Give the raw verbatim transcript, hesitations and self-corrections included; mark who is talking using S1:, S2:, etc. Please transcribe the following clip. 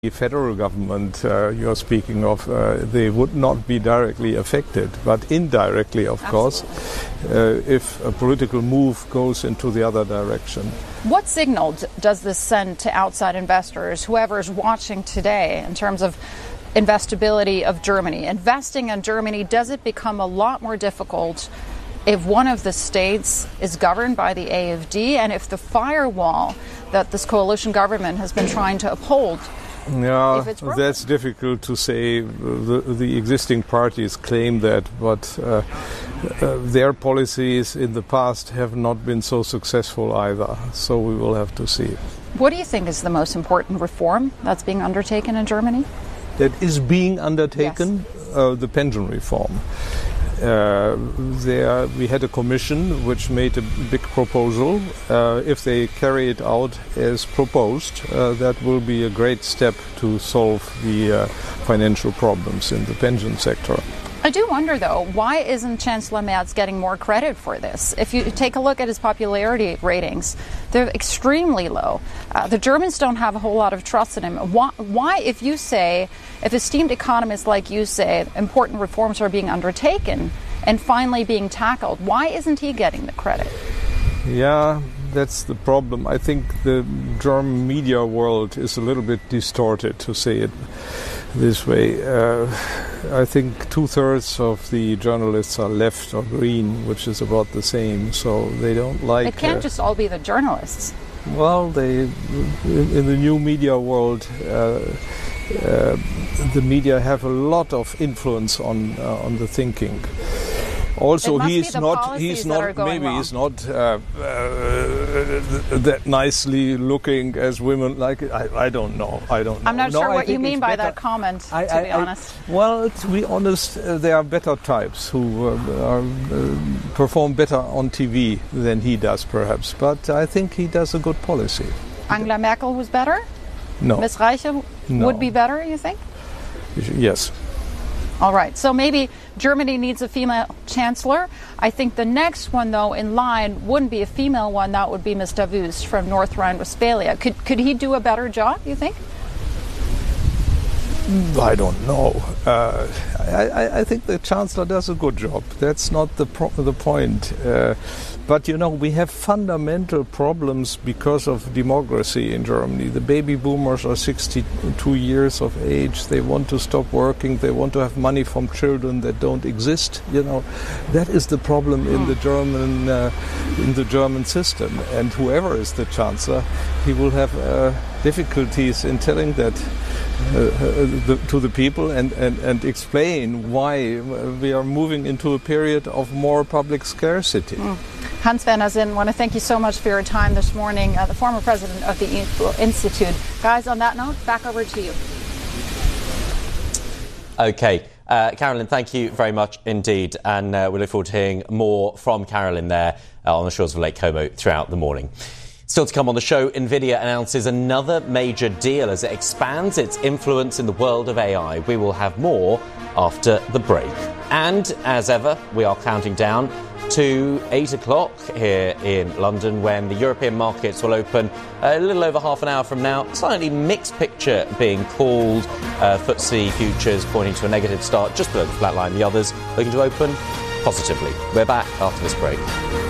S1: The federal government uh, you're speaking of, uh, they would not be directly affected, but indirectly, of Absolutely. course, uh, if a political move goes into the other direction.
S2: What signal does this send to outside investors, whoever is watching today, in terms of investability of Germany? Investing in Germany, does it become a lot more difficult if one of the states is governed by the A F D and if the firewall that this coalition government has been trying to uphold?
S1: Yeah, that's difficult to say. The, the existing parties claim that, but uh, uh, their policies in the past have not been so successful either. So we will have to see.
S2: What do you think is the most important reform that's being undertaken in Germany?
S1: That is being undertaken?
S2: Yes.
S1: Uh, the pension reform. Uh, there we had a commission which made a big proposal. Uh, if they carry it out as proposed, uh, that will be a great step to solve the uh, financial problems in the pension sector.
S2: I do wonder, though, why isn't Chancellor Merz getting more credit for this? If you take a look at his popularity ratings, they're extremely low. Uh, the Germans don't have a whole lot of trust in him. Why, why, if you say, if esteemed economists like you say, important reforms are being undertaken and finally being tackled, why isn't he getting the credit?
S1: Yeah, that's the problem. I think the German media world is a little bit distorted, to say it this way. Uh, I think two-thirds of the journalists are left or green, which is about the same, so they don't like...
S2: It can't
S1: uh,
S2: just all be the journalists.
S1: Well, they in, in the new media world, uh, uh, the media have a lot of influence on uh, on the thinking. Also, he's not, he's not, maybe wrong. he's not uh, uh, that nicely looking as women like it. I, I don't know. I don't know.
S2: I'm not
S1: no,
S2: sure
S1: I
S2: what you mean by
S1: better.
S2: that comment,
S1: I,
S2: to
S1: I,
S2: be honest.
S1: I, well, to be honest, uh, there are better types who uh, are, uh, perform better on T V than he does, perhaps. But I think he does a good policy.
S2: Angela Merkel was better?
S1: No.
S2: Miz Reiche
S1: no.
S2: would be better, you think?
S1: Yes.
S2: All right, so maybe Germany needs a female chancellor. I think the next one, though, in line wouldn't be a female one. That would be Mister Wüst from North Rhine-Westphalia. Could could he do a better job, you think?
S1: I don't know. Uh, I, I think the chancellor does a good job. That's not the pro- the point. Uh, but, you know, we have fundamental problems because of demography in Germany. The baby boomers are sixty-two years of age. They want to stop working. They want to have money from children that don't exist. You know, that is the problem in the German uh, in the German system. And whoever is the chancellor, he will have uh, difficulties in telling that Uh, uh, the, to the people and, and, and explain why we are moving into a period of more public scarcity.
S2: Mm. Hans-Werner Sinn, I want to thank you so much for your time this morning, uh, the former president of the Ifo Institute. Guys, on that note, back over to you.
S3: OK. Uh, Carolyn, thank you very much indeed. And uh, we look forward to hearing more from Carolyn there uh, on the shores of Lake Como throughout the morning. Still to come on the show, NVIDIA announces another major deal as it expands its influence in the world of A I. We will have more after the break. And, as ever, we are counting down to eight o'clock here in London when the European markets will open a little over half an hour from now. Slightly mixed picture being called. Uh, F T S E futures pointing to a negative start just below the flat line. The others looking to open positively. We're back after this break.